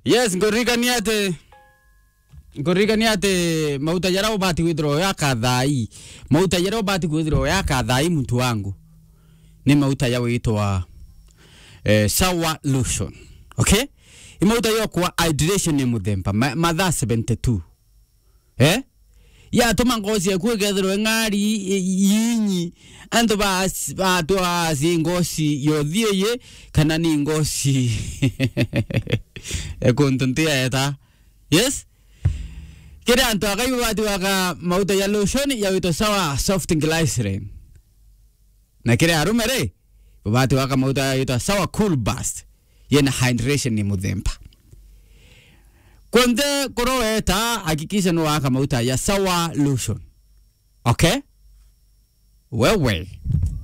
Yes, ngorika niate mauta yara obati withdraw ya kadhai. Mauta yara obati withdraw ya kadhai mtu wangu. Ni mauta ya witwa Sawa Lotion. Okay? Imauta yokwa hydration ni muthemba mathaa 72. Ya tuma ngozi ya kwegethero ngari yinyi anto ba ngozi yothieye kana ni ngozi ekontontia eta. Yes? Kira anto akayu bati waka mauta ya lotion ya wito Sawa soft glycerin. Na kira arumere bati waka mauta ya wito Sawa cool burst. Yena hydration ni muthemba. Kwende koroeta hakikisha no waka mauta ya Sawa Lotion. Okay? Wewe.